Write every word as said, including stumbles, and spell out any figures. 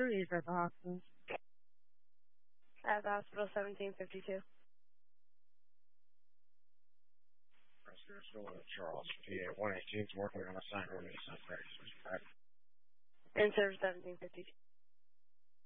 three is at the hospital. At the hospital, seventeen fifty-two. Charles, P A one eighteen is working on a sign over the sun. In service seventeen fifty-two.